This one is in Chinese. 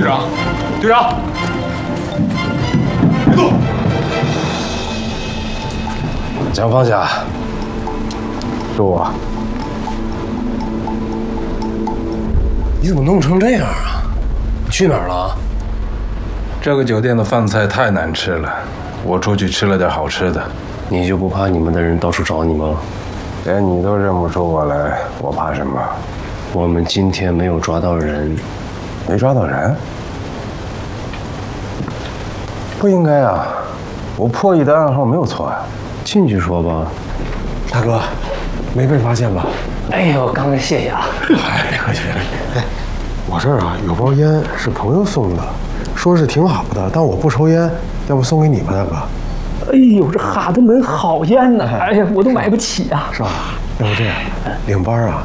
队长，队长，别动！ 将放下，是我。你怎么弄成这样啊？去哪儿了？ 这个酒店的饭菜太难吃了，我出去吃了点好吃的。 你就不怕你们的人到处找你吗？ 连你都认不出我来，我怕什么？ 我们今天没有抓到人， 没抓到人？不应该啊，我破译的暗号没有错啊。 进去说吧。 大哥，没被发现吧？ 哎呦，刚才谢谢啊。 哎，别客气，别客气。哎，我这儿啊有包烟是朋友送的，说是挺好的，但我不抽烟，要不送给你吧，大哥。 哎呦，这哈德门好烟呐！哎呀，我都买不起啊。 是吧？要不这样，领班啊